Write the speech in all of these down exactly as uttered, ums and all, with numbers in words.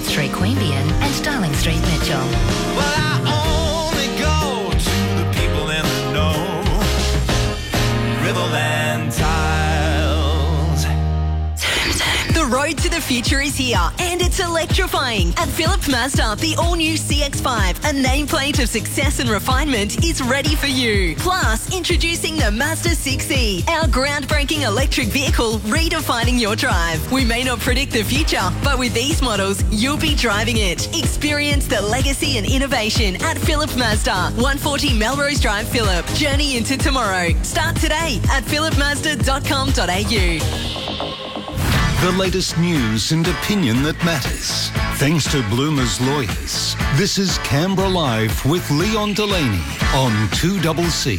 Street, Queanbeyan and Darling Street, Mitchell. Well, I only go to the people in the know. Riverland Tiles. The road to the future is here, and it's electrifying. At Phillip Mazda, the all-new C X five, a nameplate of success and refinement, is ready for you. Plus, introducing the Mazda six E, our groundbreaking electric vehicle redefining your drive. We may not predict the future, but with these models, you'll be driving it. Experience the legacy and innovation at Phillip Mazda, one forty Melrose Drive, Phillip. Journey into tomorrow. Start today at phillip mazda dot com dot a u. The latest news and opinion that matters. Thanks to Bloomer's Lawyers. This is Canberra Live with Leon Delaney on two C C.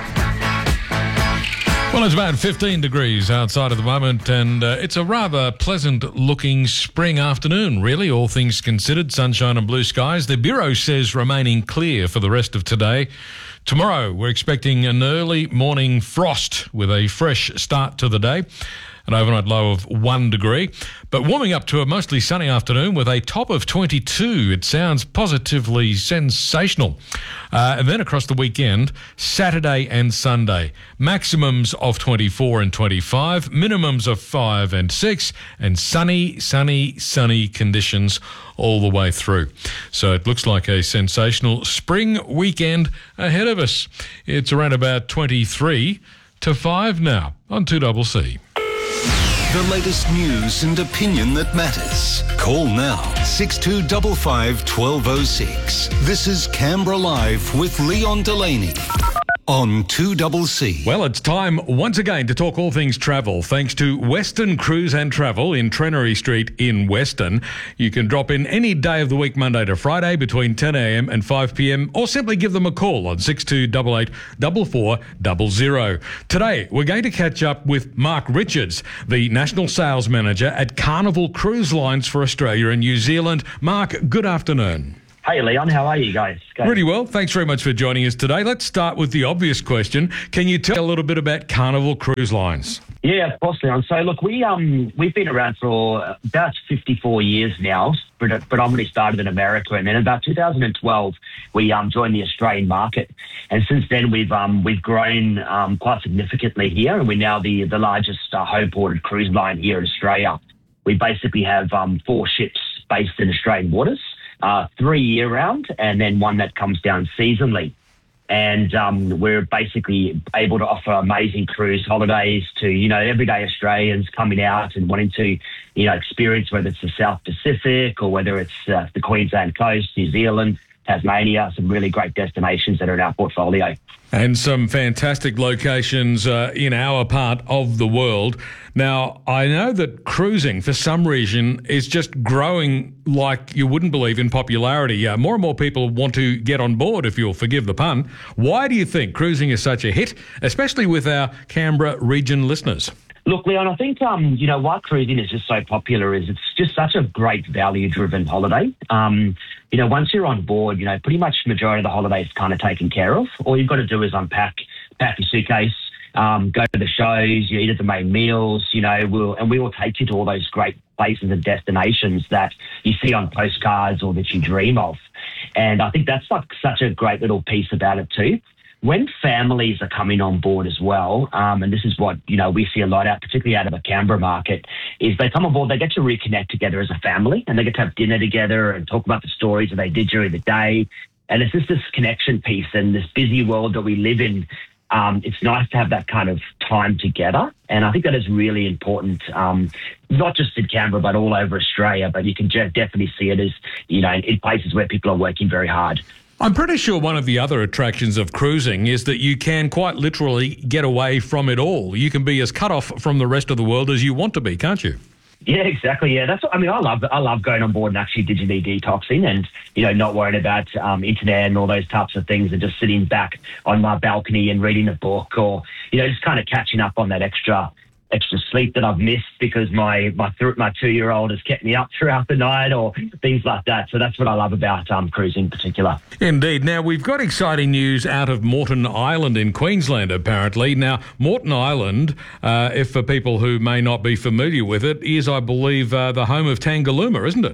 Well, it's about fifteen degrees outside at the moment, and uh, it's a rather pleasant-looking spring afternoon, really, all things considered. Sunshine and blue skies. The Bureau says remaining clear for the rest of today. Tomorrow, we're expecting an early morning frost with a fresh start to the day. An overnight low of one degree, but warming up to a mostly sunny afternoon with a top of twenty-two. It sounds positively sensational. Uh, and then across the weekend, Saturday and Sunday, maximums of twenty-four and twenty-five, minimums of five and six, and sunny, sunny, sunny conditions all the way through. So it looks like a sensational spring weekend ahead of us. It's around about twenty-three to five now on two C C. The latest news and opinion that matters. Call now, six two five five, one two zero six. This is Canberra Live with Leon Delaney on two C C. Well, it's time once again to talk all things travel. Thanks to Western Cruise and Travel in Trenery Street in Western. You can drop in any day of the week, Monday to Friday, between ten a m and five p m, or simply give them a call on six two eight eight, four four zero zero. Today, we're going to catch up with Mark Richards, the National Sales Manager at Carnival Cruise Lines for Australia and New Zealand. Mark, good afternoon. Hey, Leon, how are you guys? Go. Really well. Thanks very much for joining us today. Let's start with the obvious question. Can you tell a little bit about Carnival Cruise Lines? Yeah, of course, Leon. So, look, we, um, we've been around for about fifty-four years now, predominantly started in America, and then in about two thousand twelve, we um, joined the Australian market. And since then, we've um, we've grown um, quite significantly here, and we're now the, the largest uh, home-ported cruise line here in Australia. We basically have um, four ships based in Australian waters. Uh, three year-round, and then one that comes down seasonally. And um, we're basically able to offer amazing cruise holidays to, you know, everyday Australians coming out and wanting to, you know, experience whether it's the South Pacific or whether it's uh, the Queensland coast, New Zealand, Tasmania, some really great destinations that are in our portfolio. And some fantastic locations uh, in our part of the world. Now, I know that cruising, for some reason, is just growing like you wouldn't believe in popularity. Uh, more and more people want to get on board, if you'll forgive the pun. Why do you think cruising is such a hit, especially with our Canberra region listeners? Look, Leon, I think, um, you know, why cruising is just so popular is it's just such a great value-driven holiday. Um, you know, once you're on board, you know, pretty much the majority of the holiday is kind of taken care of. All you've got to do is unpack, pack your suitcase, um, go to the shows, you eat at the main meals, you know, we'll, and we will take you to all those great places and destinations that you see on postcards or that you dream of. And I think that's like such a great little piece about it too. When families are coming on board as well, um, and this is what, you know, we see a lot out, particularly out of the Canberra market, is they come on board, they get to reconnect together as a family, and they get to have dinner together and talk about the stories that they did during the day. And it's just this connection piece, and this busy world that we live in. Um, it's nice to have that kind of time together. And I think that is really important, um, not just in Canberra, but all over Australia. But you can je- definitely see it as, you know, in places where people are working very hard. I'm pretty sure one of the other attractions of cruising is that you can quite literally get away from it all. You can be as cut off from the rest of the world as you want to be, can't you? Yeah, exactly. Yeah, that's. What, I mean, I love I love going on board and actually digitally detoxing, and you know, not worrying about um, internet and all those types of things, and just sitting back on my balcony and reading a book, or you know, just kind of catching up on that extra. extra sleep that I've missed because my my th- my two-year-old has kept me up throughout the night or things like that. So that's what I love about um, cruising in particular. Indeed. Now, we've got exciting news out of Moreton Island in Queensland, apparently. Now, Moreton Island, uh, if for people who may not be familiar with it, is, I believe, uh, the home of Tangalooma, isn't it?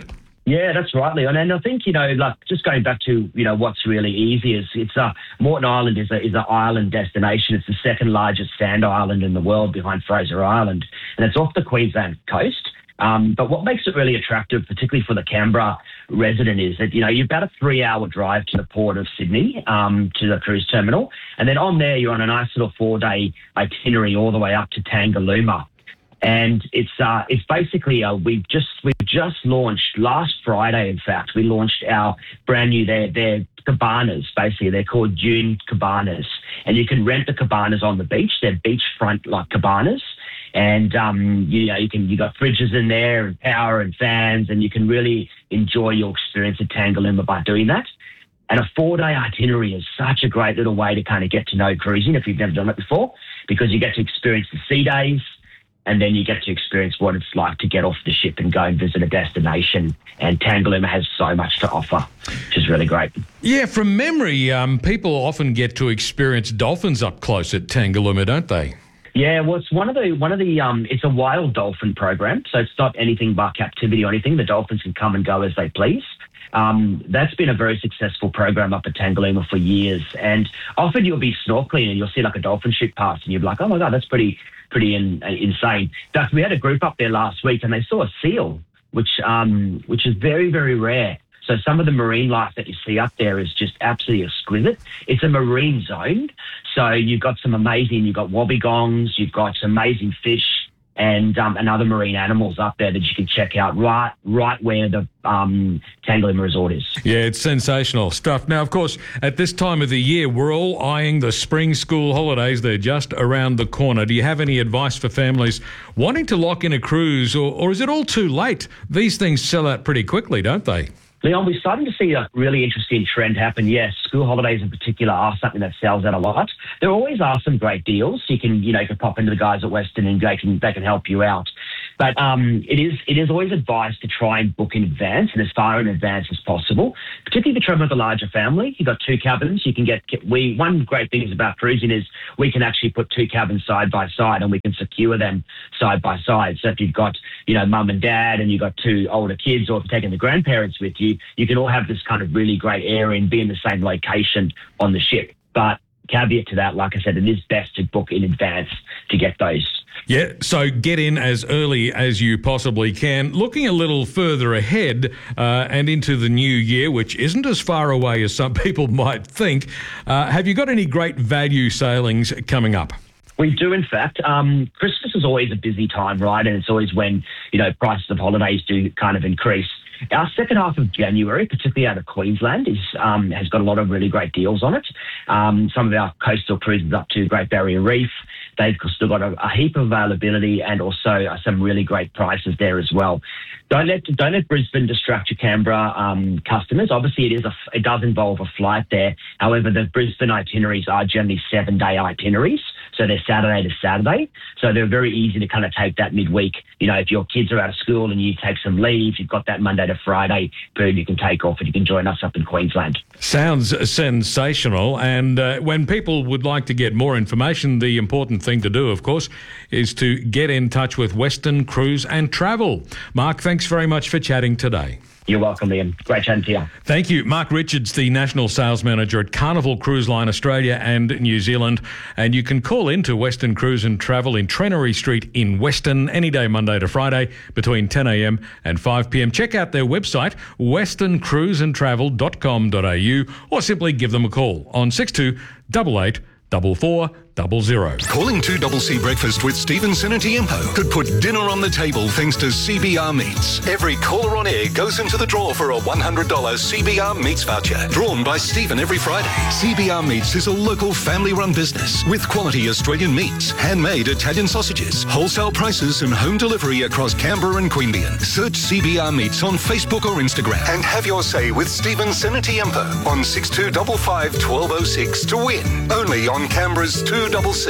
Yeah, that's right, Leon. And I think, you know, like just going back to, you know, what's really easy is it's uh, Moreton Island is a is an island destination. It's the second largest sand island in the world behind Fraser Island, and it's off the Queensland coast. Um, but what makes it really attractive, particularly for the Canberra resident, is that, you know, you're about a three-hour drive to the port of Sydney, um, to the cruise terminal. And then on there, you're on a nice little four-day itinerary all the way up to Tangalooma. And it's uh, it's basically uh, we've just we've just launched last Friday. In fact, we launched our brand new they're they're cabanas. Basically, they're called dune cabanas, and you can rent the cabanas on the beach. They're beachfront like cabanas, and um, you know you can you got fridges in there and power and fans, and you can really enjoy your experience at Tangalooma by doing that. And a four-day itinerary is such a great little way to kind of get to know cruising if you've never done it before, because you get to experience the sea days. And then you get to experience what it's like to get off the ship and go and visit a destination. And Tangalooma has so much to offer, which is really great. Yeah, from memory, um, people often get to experience dolphins up close at Tangalooma, don't they? Yeah, well, it's one of the one of the um, it's a wild dolphin program, so it's not anything but captivity or anything. The dolphins can come and go as they please. Um, that's been a very successful program up at Tangalooma for years. And often you'll be snorkeling and you'll see like a dolphin ship pass, and you're like, oh my god, that's pretty. pretty in, uh, insane. But we had a group up there last week and they saw a seal, which um, which is very, very rare. So some of the marine life that you see up there is just absolutely exquisite. It's a marine zone. So you've got some amazing, you've got wobbegongs, you've got some amazing fish and um, and other marine animals up there that you can check out right right where the um, Tangalooma Resort is. Yeah, it's sensational stuff. Now, of course, at this time of the year, we're all eyeing the spring school holidays. They're just around the corner. Do you have any advice for families wanting to lock in a cruise, or, or is it all too late? These things sell out pretty quickly, don't they? Leon, we're starting to see a really interesting trend happen. Yes, school holidays in particular are something that sells out a lot. There always are some great deals. You can, you know, you can pop into the guys at Western and they can they can help you out. But um, it is it is always advised to try and book in advance and as far in advance as possible. Particularly if you travel with a larger family, you've got two cabins. You can get we one great thing is about cruising is we can actually put two cabins side by side and we can secure them side by side. So if you've got, you know, mum and dad and you've got two older kids, or if you're taking the grandparents with you, you can all have this kind of really great area and be in the same location on the ship. But caveat to that, like I said, it is best to book in advance to get those. Yeah, so get in as early as you possibly can. Looking a little further ahead uh, and into the new year, which isn't as far away as some people might think, uh, have you got any great value sailings coming up? We do, in fact. Um, Christmas is always a busy time, right? And it's always when, you know, prices of holidays do kind of increase. Our second half of January, particularly out of Queensland, is um, has got a lot of really great deals on it. Um, some of our coastal cruises up to Great Barrier Reef, they've still got a, a heap of availability and also uh, some really great prices there as well. Don't let don't let Brisbane distract your Canberra um, customers. Obviously, it is a it does involve a flight there. However, the Brisbane itineraries are generally seven day itineraries, so they're Saturday to Saturday. So they're very easy to kind of take that midweek. You know, if your kids are out of school and you take some leave, you've got that Monday to Friday period you can take off, and you can join us up in Queensland. Sounds sensational. And uh, when people would like to get more information, the important thing to do, of course, is to get in touch with Western Cruise and Travel. Mark, thanks very much for chatting today. You're welcome, Liam. Great chatting to you. Thank you. Mark Richards, the National Sales Manager at Carnival Cruise Line Australia and New Zealand. And you can call in to Western Cruise and Travel in Trenery Street in Western any day, Monday to Friday, between ten a m and five p m. Check out their website, western cruise and travel dot com dot a u, or simply give them a call on six two eight eight four four double zero. Calling two C C Breakfast with Stephen Sinatiempo could put dinner on the table thanks to C B R Meats. Every caller on air goes into the draw for a one hundred dollars C B R Meats voucher, drawn by Stephen every Friday. C B R Meats is a local family-run business with quality Australian meats, handmade Italian sausages, wholesale prices and home delivery across Canberra and Queanbeyan. Search C B R Meats on Facebook or Instagram and have your say with Stephen Sinatiempo on six two five five, one two zero six to win. Only on Canberra's two C C.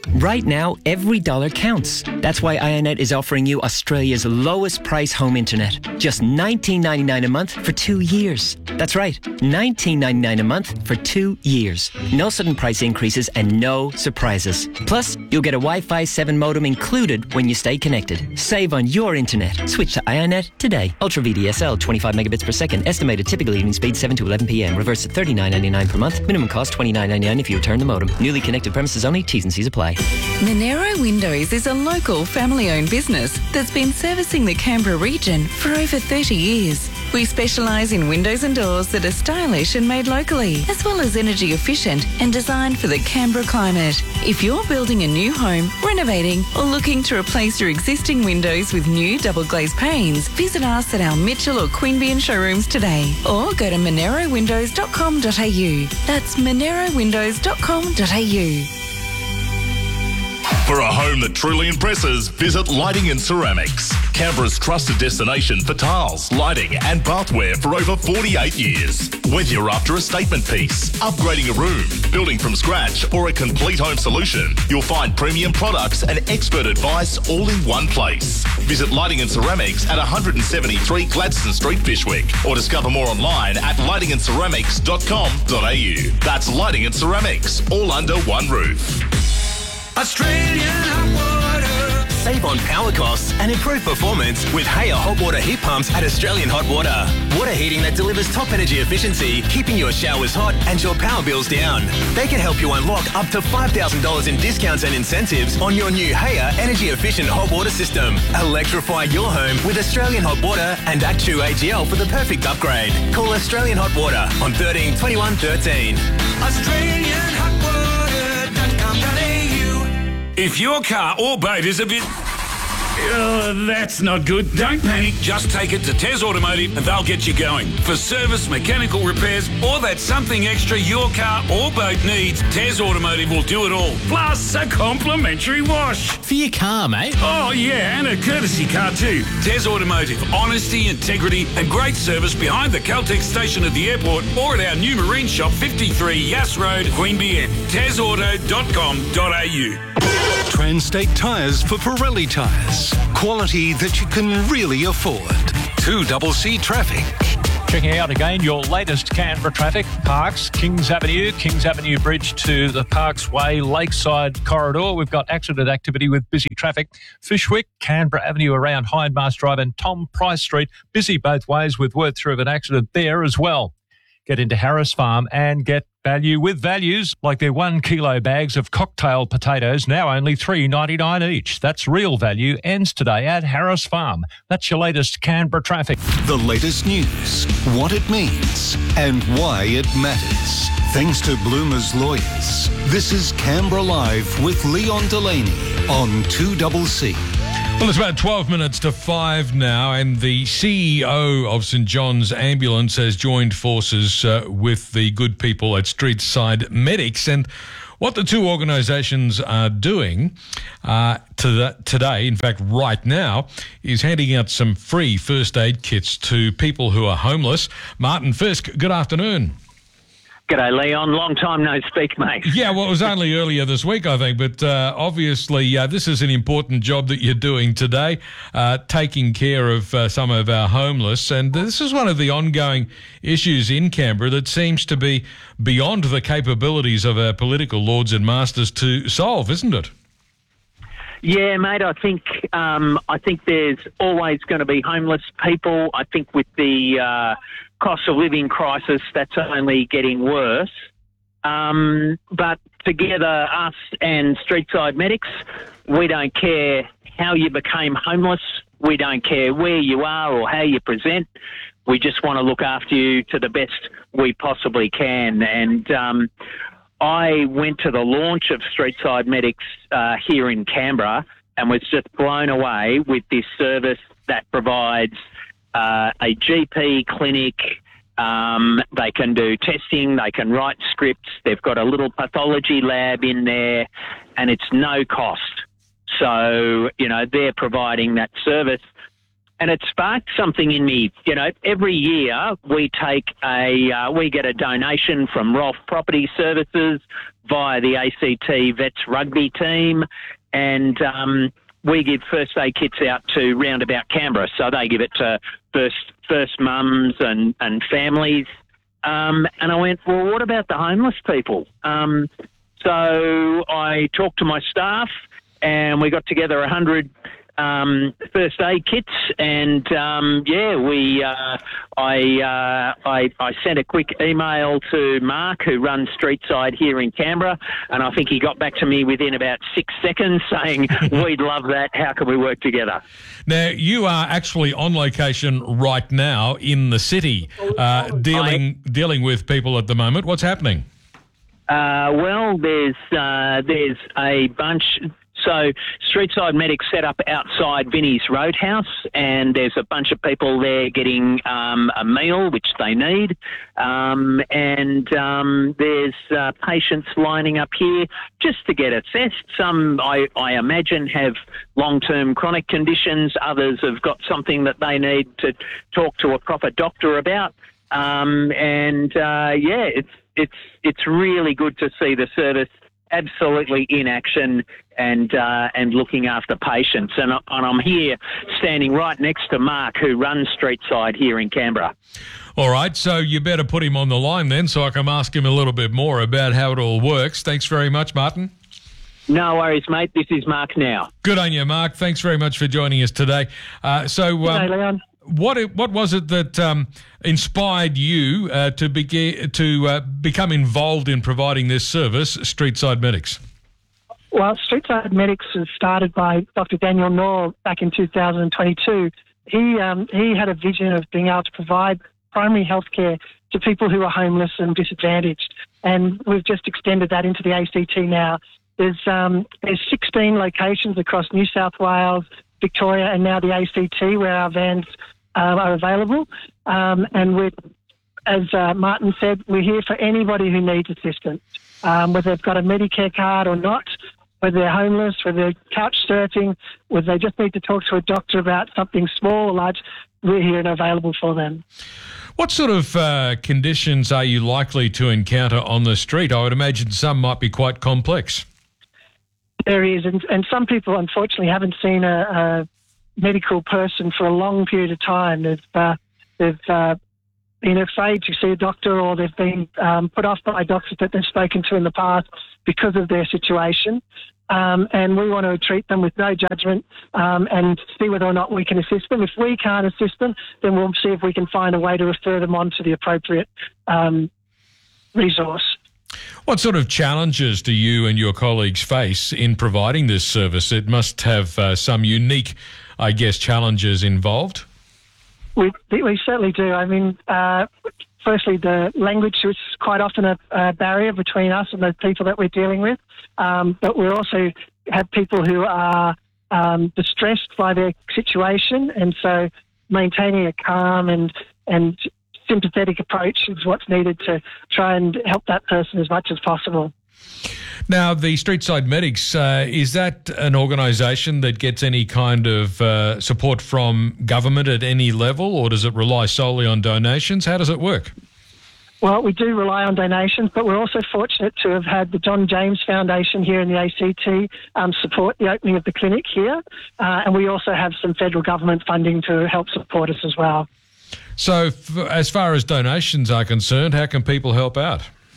Right now, every dollar counts. That's why Ionet is offering you Australia's lowest price home internet. Just nineteen ninety-nine a month for two years. That's right, nineteen ninety-nine a month for two years. No sudden price increases and no surprises. Plus, you'll get a Wi-Fi seven modem included when you stay connected. Save on your internet. Switch to Ionet today. Ultra V D S L, twenty-five megabits per second. Estimated typical evening speed seven to eleven p m. Reverse at thirty-nine ninety-nine per month. Minimum cost twenty-nine ninety-nine if you return the modem. Newly connected premises only. T's and C's apply. Monero Windows is a local family-owned business that's been servicing the Canberra region for over thirty years. We specialise in windows and doors that are stylish and made locally, as well as energy efficient and designed for the Canberra climate. If you're building a new home, renovating, or looking to replace your existing windows with new double glazed panes, visit us at our Mitchell or Queanbeyan showrooms today, or go to monero windows dot com dot a u. That's monero windows dot com dot a u. For a home that truly impresses, visit Lighting and Ceramics, Canberra's trusted destination for tiles, lighting and bathware for over forty-eight years. Whether you're after a statement piece, upgrading a room, building from scratch or a complete home solution, you'll find premium products and expert advice all in one place. Visit Lighting and Ceramics at one seventy-three Gladstone Street, Fyshwick, or discover more online at lighting and ceramics dot com dot a u. That's Lighting and Ceramics, all under one roof. Australian hot water. Save on power costs and improve performance with Haya hot water heat pumps at Australian Hot Water. Water heating that delivers top energy efficiency, keeping your showers hot and your power bills down. They can help you unlock up to five thousand dollars in discounts and incentives on your new Haya energy efficient hot water system. Electrify your home with Australian Hot Water and Actu A G L for the perfect upgrade. Call Australian Hot Water on thirteen twenty-one thirteen. Australian hot water dot com dot a u. If your car or boat is a bit... Uh, that's not good. Don't panic. Just take it to Tez Automotive and they'll get you going. For service, mechanical repairs, or that something extra your car or boat needs, Tez Automotive will do it all. Plus a complimentary wash. For your car, mate. Oh, yeah, and a courtesy car too. Tez Automotive. Honesty, integrity and great service behind the Caltex station at the airport or at our new marine shop, fifty-three Yass Road, Queanbeyan. tez auto dot com dot a u. Transtate Tyres for Pirelli tyres. Quality that you can really afford. two C C traffic. Checking out again your latest Canberra traffic. Parks, Kings Avenue, Kings Avenue Bridge to the Parks Way Lakeside corridor. We've got accident activity with busy traffic. Fyshwick, Canberra Avenue around Hindmarsh Drive and Tom Price Street. Busy both ways with word through of an accident there as well. Get into Harris Farm and get value with values like their one kilo bags of cocktail potatoes, now only three ninety-nine each. That's real value. Ends today at Harris Farm. That's your latest Canberra traffic. The latest news, what it means and why it matters. Thanks to Bloomer's Lawyers. This is Canberra Live with Leon Delaney on two C C. Well, it's about twelve minutes to five now, and the C E O of St John's Ambulance has joined forces uh, with the good people at Streetside Medics. And what the two organisations are doing uh, to the, today, in fact right now, is handing out some free first aid kits to people who are homeless. Martin Fisk, good afternoon. G'day, Leon. Long time no speak, mate. Yeah, well, it was only earlier this week, I think, but uh, obviously uh, this is an important job that you're doing today, uh, taking care of uh, some of our homeless, and this is one of the ongoing issues in Canberra that seems to be beyond the capabilities of our political lords and masters to solve, isn't it? Yeah, mate, I think um, I think there's always going to be homeless people. I think with the uh, cost of living crisis, that's only getting worse. Um, but together, us and Streetside Medics, we don't care how you became homeless. We don't care where you are or how you present. We just want to look after you to the best we possibly can. And um, I went to the launch of Streetside Medics uh, here in Canberra and was just blown away with this service that provides uh, a G P clinic. Um, they can do testing, they can write scripts, they've got a little pathology lab in there, and it's no cost. So, you know, they're providing that service. and it sparked something in me. You know, every year we take a, uh, we get a donation from Rolf Property Services via the A C T Vets Rugby team, and um, we give first aid kits out to Roundabout Canberra. So they give it to first first mums and, and families. Um, and I went, well, what about the homeless people? Um, so I talked to my staff, and we got together a hundred um, first aid kits, and um, yeah, we uh, I, uh, I I sent a quick email to Mark, who runs Streetside here in Canberra, and I think he got back to me within about six seconds saying, "We'd love that. How can we work together?" Now, you are actually on location right now in the city, uh, dealing I, dealing with people at the moment. What's happening? Uh, well, there's uh, there's a bunch. So Streetside Medics set up outside Vinnie's Roadhouse, and there's a bunch of people there getting um, a meal, which they need. Um, and um, there's uh, patients lining up here just to get assessed. Some, I, I imagine, have long-term chronic conditions. Others have got something that they need to talk to a proper doctor about. Um, and, uh, yeah, it's, it's, it's really good to see the service absolutely in action and uh, and looking after patients. And, and I'm here standing right next to Mark, who runs Streetside here in Canberra. All right, so you better put him on the line then so I can ask him a little bit more about how it all works. Thanks very much, Martin. No worries, mate. This is Mark now. Good on you, Mark. Thanks very much for joining us today. Uh, so, um, G'day, Leon. What what was it that um, inspired you uh, to begin to uh, become involved in providing this service, Streetside Medics? Well, Streetside Medics was started by Doctor Daniel Knorr back in two thousand twenty-two. He um, he had a vision of being able to provide primary health care to people who are homeless and disadvantaged, and we've just extended that into the A C T now. There's um, there's sixteen locations across New South Wales, Victoria, and now the A C T where our vans uh, are available. Um, and we're, as uh, Martin said, we're here for anybody who needs assistance, um, whether they've got a Medicare card or not, whether they're homeless, whether they're couch surfing, whether they just need to talk to a doctor about something small or large. We're here and available for them. What sort of uh, conditions are you likely to encounter on the street? I would imagine some might be quite complex. There is, and, and some people unfortunately haven't seen a, a medical person for a long period of time. They've, uh, they've uh, been afraid to see a doctor, or they've been um, put off by doctors that they've spoken to in the past because of their situation. Um, and we want to treat them with no judgment um, and see whether or not we can assist them. If we can't assist them, then we'll see if we can find a way to refer them on to the appropriate um, resource. What sort of challenges do you and your colleagues face in providing this service? It must have uh, some unique, I guess, challenges involved. We, we certainly do. I mean, uh, firstly, the language is quite often a, a barrier between us and the people that we're dealing with. Um, but we also have people who are um, distressed by their situation, and so maintaining a calm and and sympathetic approach is what's needed to try and help that person as much as possible. Now, the Streetside Medics, uh, is that an organisation that gets any kind of uh, support from government at any level, or does it rely solely on donations? How does it work? Well, we do rely on donations, but we're also fortunate to have had the John James Foundation here in the A C T um, support the opening of the clinic here, uh, and we also have some federal government funding to help support us as well. So, f- as far as donations are concerned, how can people help out?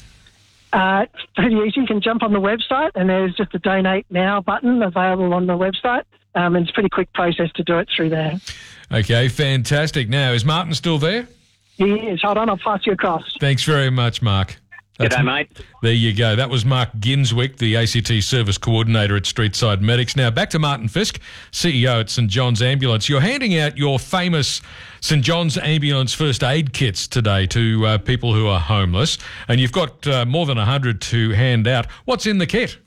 Uh, it's pretty easy. You can jump on the website, and there's just a Donate Now button available on the website, um, and it's a pretty quick process to do it through there. Okay, fantastic. Now, is Martin still there? He is. Hold on, I'll pass you across. Thanks very much, Mark. That's, G'day, mate. There you go. That was Mark Ginswick, the A C T Service Coordinator at Streetside Medics. Now, back to Martin Fisk, C E O at St John's Ambulance. You're handing out your famous St John's Ambulance first aid kits today to uh, people who are homeless, and you've got uh, more than one hundred to hand out. What's in the kit?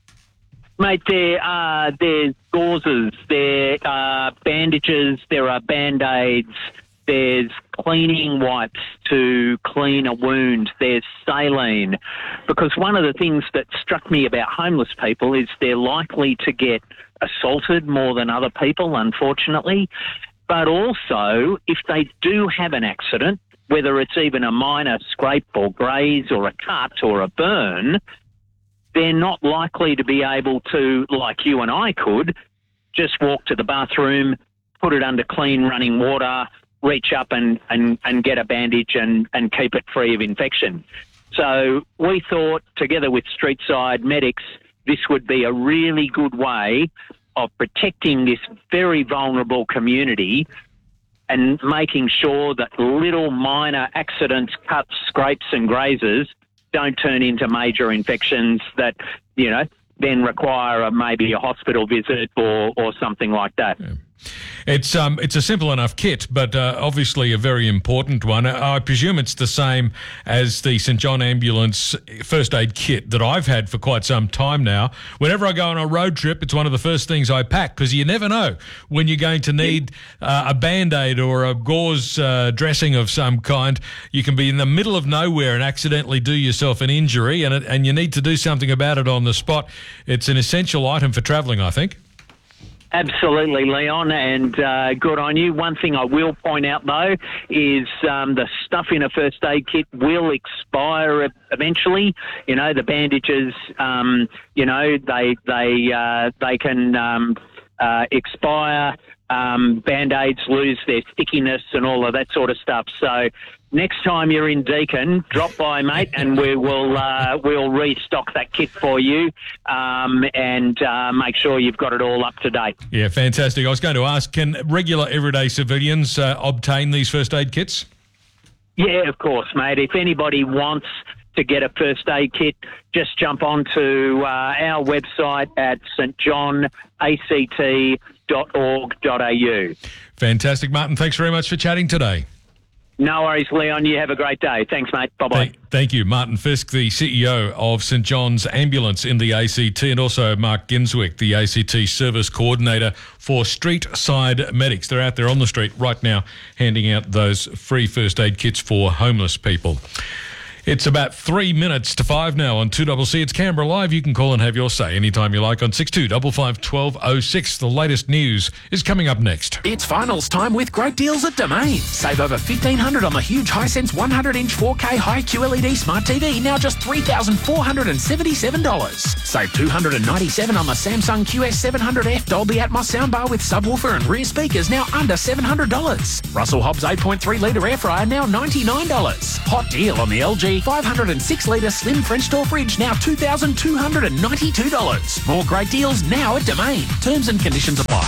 Mate, there are there's gauzes, there are bandages, there are Band-Aids, there's cleaning wipes to clean a wound, there's saline. Because one of the things that struck me about homeless people is they're likely to get assaulted more than other people, unfortunately. but also if they do have an accident, whether it's even a minor scrape or graze or a cut or a burn, they're not likely to be able to, like you and I could, just walk to the bathroom, put it under clean running water, reach up and, and, and get a bandage and, and keep it free of infection. So we thought, together with Streetside Medics, this would be a really good way of protecting this very vulnerable community and making sure that little minor accidents, cuts, scrapes and grazes don't turn into major infections that, you know, then require a, maybe a hospital visit or, or something like that. Yeah. It's um it's a simple enough kit, but uh, obviously a very important one. I presume it's the same as the St John Ambulance first aid kit that I've had for quite some time now. Whenever I go on a road trip, it's one of the first things I pack because you never know when you're going to need uh, a Band-Aid or a gauze uh, dressing of some kind. You can be in the middle of nowhere and accidentally do yourself an injury, and it, and you need to do something about it on the spot. It's an essential item for travelling, I think. Absolutely, Leon, and uh, good on you. One thing I will point out, though, is um, the stuff in a first aid kit will expire eventually. You know, the bandages, um, you know, they they uh, they can um, uh, expire. Um, Band-Aids lose their stickiness and all of that sort of stuff. So next time you're in Deakin, drop by, mate, and we will uh, we'll restock that kit for you um, and uh, make sure you've got it all up to date. Yeah, fantastic. I was going to ask, can regular everyday civilians uh, obtain these first aid kits? Yeah, of course, mate. If anybody wants to get a first aid kit, just jump onto uh, our website at st john a c t dot org dot a u. Fantastic, Martin. Thanks very much for chatting today. No worries, Leon. You have a great day. Thanks, mate. Bye-bye. Thank, thank you. Martin Fisk, the C E O of St John's Ambulance in the A C T, and also Mark Ginswick, the A C T Service Coordinator for Streetside Medics. They're out there on the street right now handing out those free first aid kits for homeless people. It's about three minutes to five now on two C C. It's Canberra Live. You can call and have your say anytime you like on six two five five, one two oh six. The latest news is coming up next. It's finals time with great deals at Domain. Save over fifteen hundred dollars on the huge Hisense one hundred inch four K high Q L E D smart T V, now just three thousand four hundred seventy-seven dollars. Save two hundred ninety-seven dollars on the Samsung Q S seven hundred F Dolby Atmos soundbar with subwoofer and rear speakers, now under seven hundred dollars. Russell Hobbs eight point three litre air fryer, now ninety-nine dollars. Hot deal on the L G five hundred six litre slim French door fridge, now two thousand two hundred ninety-two dollars. More great deals now at Domain. Terms and conditions apply.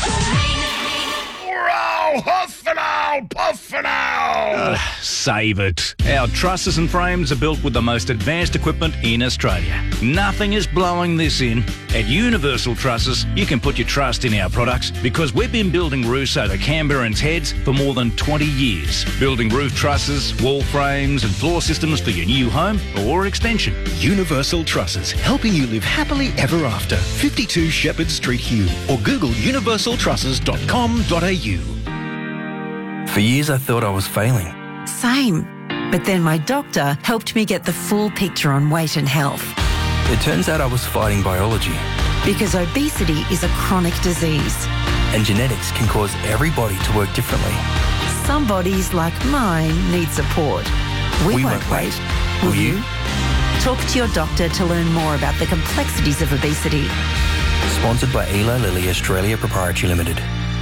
Row, huff and owl, puff and owl. Uh, save it. Our trusses and frames are built with the most advanced equipment in Australia. Nothing is blowing this in. At Universal Trusses, you can put your trust in our products because we've been building roofs over Canberrans' heads for more than twenty years. Building roof trusses, wall frames and floor systems for your new home or extension. Universal Trusses, helping you live happily ever after. fifty-two Shepherd Street, Hume, or Google universal trusses dot com dot a u. For years I thought I was failing. Same. But then my doctor helped me get the full picture on weight and health. It turns out I was fighting biology. Because obesity is a chronic disease. And genetics can cause every body to work differently. Some bodies, like mine, need support. We, we won't, won't wait. wait. Will you? Talk to your doctor to learn more about the complexities of obesity. Sponsored by Eli Lilly Australia Proprietary Limited.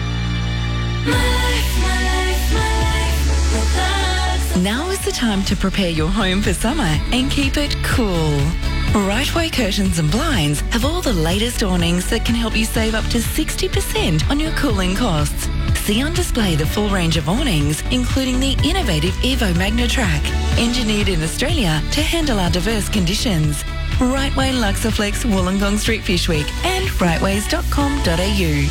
Now is the time to prepare your home for summer and keep it cool. Rightway Curtains and Blinds have all the latest awnings that can help you save up to sixty percent on your cooling costs. See on display the full range of awnings, including the innovative Evo MagnaTrack, engineered in Australia to handle our diverse conditions. Rightway Luxaflex, Wollongong Street, Fishwick, and rightways dot com dot a u.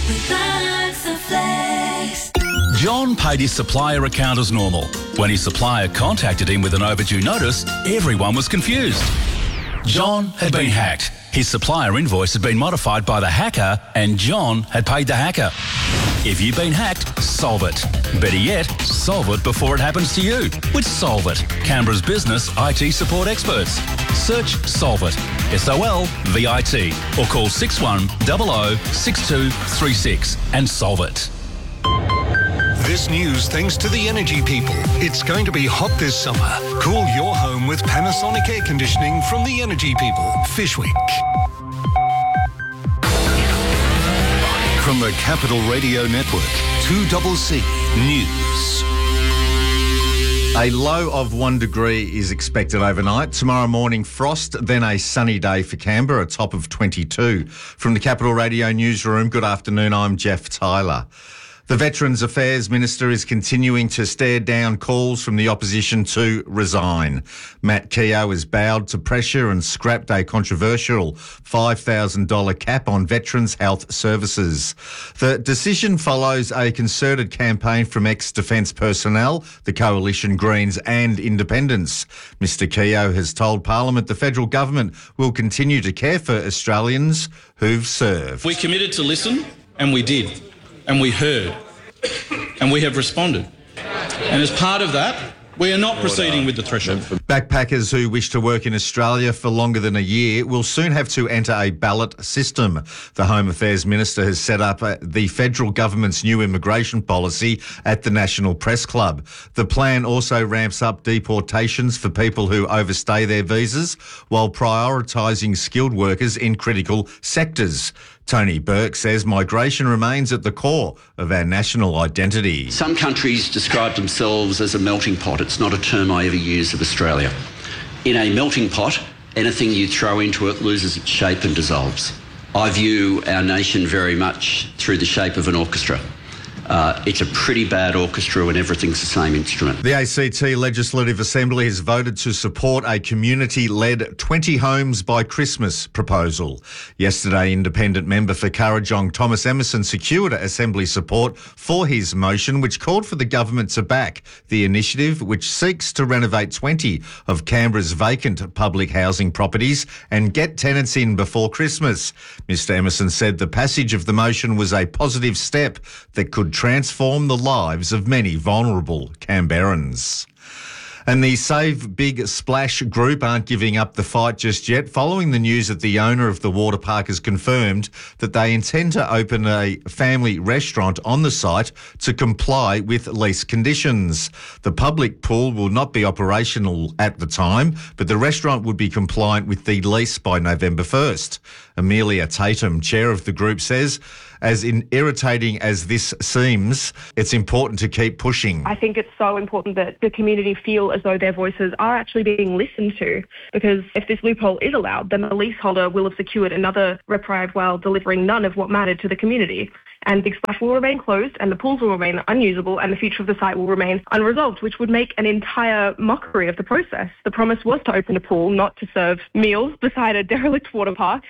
John paid his supplier account as normal. When his supplier contacted him with an overdue notice, everyone was confused. John had been hacked. His supplier invoice had been modified by the hacker, and John had paid the hacker. If you've been hacked, solve it. Better yet, solve it before it happens to you with Solve It, Canberra's business I T support experts. Search Solve It, S O L V I T, or call six one zero zero six two three six and solve it. This news thanks to the energy people. It's going to be hot this summer. Cool your home with Panasonic air conditioning from the energy people. Fishwick. From the Capital Radio Network, two C C News. A low of one degree is expected overnight. Tomorrow morning, frost, then a sunny day for Canberra, a top of twenty-two. From the Capital Radio Newsroom, good afternoon, I'm Jeff Tyler. The Veterans Affairs Minister is continuing to stare down calls from the opposition to resign. Matt Keogh has bowed to pressure and scrapped a controversial five thousand dollars cap on Veterans Health Services. The decision follows a concerted campaign from ex-defence personnel, the Coalition Greens and Independents. Mister Keogh has told Parliament the federal government will continue to care for Australians who've served. We committed to listen, and we did. And we heard, and we have responded. And as part of that, we are not proceeding with the threshold. Backpackers who wish to work in Australia for longer than a year will soon have to enter a ballot system. The Home Affairs Minister has set up the federal government's new immigration policy at the National Press Club. The plan also ramps up deportations for people who overstay their visas while prioritising skilled workers in critical sectors. Tony Burke says migration remains at the core of our national identity. Some countries describe themselves as a melting pot. It's not a term I ever use of Australia. In a melting pot, anything you throw into it loses its shape and dissolves. I view our nation very much through the shape of an orchestra. Uh, it's a pretty bad orchestra when everything's the same instrument. The A C T Legislative Assembly has voted to support a community-led twenty homes by Christmas proposal. Yesterday, independent member for Kurrajong Thomas Emerson secured Assembly support for his motion, which called for the government to back the initiative, which seeks to renovate twenty of Canberra's vacant public housing properties and get tenants in before Christmas. Mister Emerson said the passage of the motion was a positive step that could transform the lives of many vulnerable Canberrans. And the Save Big Splash group aren't giving up the fight just yet, following the news that the owner of the water park has confirmed that they intend to open a family restaurant on the site to comply with lease conditions. The public pool will not be operational at the time, but the restaurant would be compliant with the lease by November first. Amelia Tatum, chair of the group, says, as in irritating as this seems, it's important to keep pushing. I think it's so important that the community feel as though their voices are actually being listened to, because if this loophole is allowed, then the leaseholder will have secured another reprieve while delivering none of what mattered to the community. And Big Splash will remain closed and the pools will remain unusable and the future of the site will remain unresolved, which would make an entire mockery of the process. The promise was to open a pool, not to serve meals beside a derelict water park.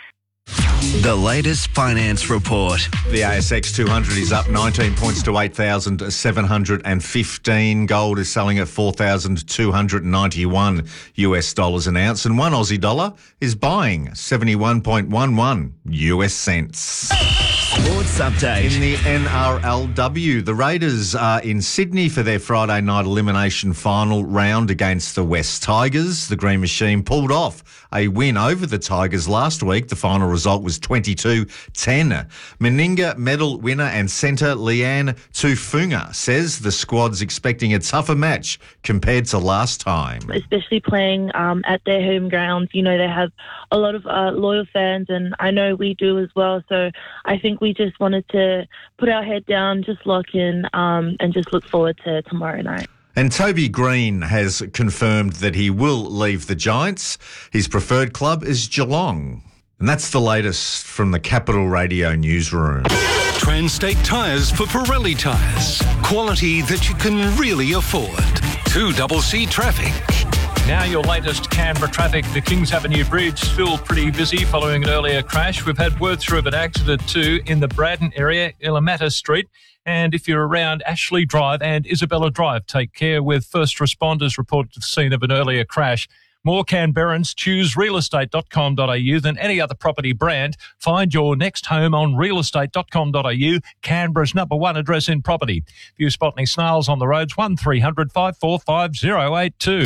The latest finance report. The A S X two hundred is up nineteen points to eight thousand seven hundred fifteen. Gold is selling at four thousand two hundred ninety-one U S dollars an ounce, and one Aussie dollar is buying seventy-one point one one U S cents. Sports update. In the N R L W, the Raiders are in Sydney for their Friday night elimination final round against the West Tigers. The Green Machine pulled off a win over the Tigers last week. The final result was twenty-two ten. Meninga medal winner and centre Leanne Tufunga says the squad's expecting a tougher match compared to last time. Especially playing um, at their home grounds. You know, they have a lot of uh, loyal fans, and I know we do as well. So I think we just wanted to put our head down, just lock in, um, and just look forward to tomorrow night. And Toby Green has confirmed that he will leave the Giants. His preferred club is Geelong. And that's the latest from the Capital Radio Newsroom. Transtate Tyres for Pirelli tyres. Quality that you can really afford. two C C traffic. Now your latest Canberra traffic. The Kings Avenue Bridge still pretty busy following an earlier crash. We've had word through of an accident too in the Braddon area, Illamata Street. And if you're around Ashley Drive and Isabella Drive, take care with first responders reported to the scene of an earlier crash. More Canberrans choose real estate dot com dot a u than any other property brand. Find your next home on real estate dot com dot a u, Canberra's number one address in property. If you spot any snails on the roads, one three hundred five four five zero eight two.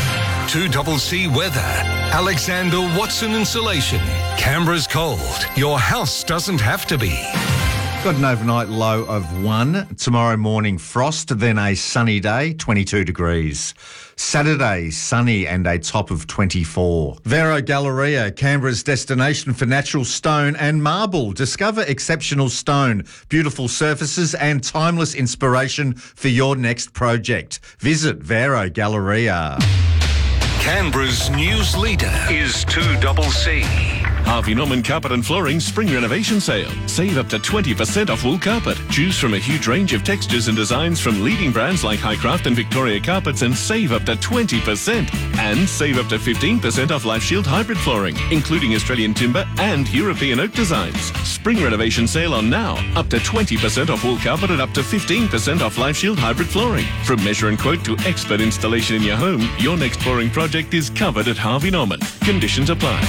two C C weather. Alexander Watson Insulation. Canberra's cold. Your house doesn't have to be. Got an overnight low of one. Tomorrow morning, frost, then a sunny day, twenty-two degrees. Saturday, sunny and a top of twenty-four. Vero Galleria, Canberra's destination for natural stone and marble. Discover exceptional stone, beautiful surfaces and timeless inspiration for your next project. Visit Vero Galleria. Canberra's news leader is two C C. Harvey Norman Carpet and Flooring Spring Renovation Sale. Save up to twenty percent off wool carpet. Choose from a huge range of textures and designs from leading brands like Highcraft and Victoria Carpets and save up to twenty percent. And save up to fifteen percent off Life Shield hybrid flooring, including Australian timber and European oak designs. Spring Renovation Sale on now. Up to twenty percent off wool carpet and up to fifteen percent off Life Shield hybrid flooring. From measure and quote to expert installation in your home, your next flooring project is covered at Harvey Norman. Conditions apply.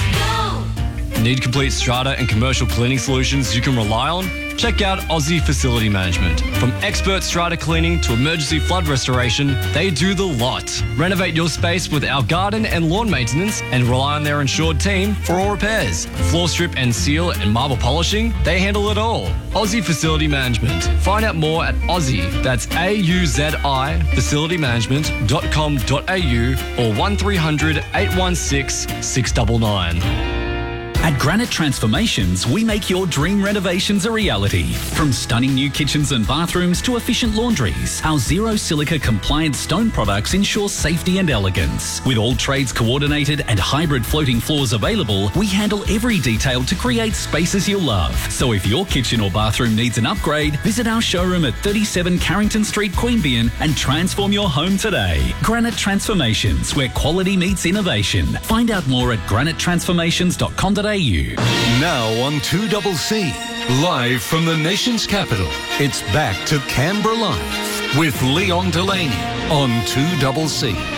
Need complete strata and commercial cleaning solutions you can rely on? Check out Aussie Facility Management. From expert strata cleaning to emergency flood restoration, they do the lot. Renovate your space with our garden and lawn maintenance and rely on their insured team for all repairs. Floor strip and seal and marble polishing, they handle it all. Aussie Facility Management. Find out more at Aussie, that's A U Z I, facility management dot com dot a u or one three hundred eight one six six nine nine. At Granite Transformations, we make your dream renovations a reality. From stunning new kitchens and bathrooms to efficient laundries, our zero silica compliant stone products ensure safety and elegance. With all trades coordinated and hybrid floating floors available, we handle every detail to create spaces you'll love. So if your kitchen or bathroom needs an upgrade, visit our showroom at thirty-seven Carrington Street, Queanbeyan and transform your home today. Granite Transformations, where quality meets innovation. Find out more at granite transformations dot com dot a u. Now on two C C, live from the nation's capital, it's back to Canberra Live with Leon Delaney on two C C.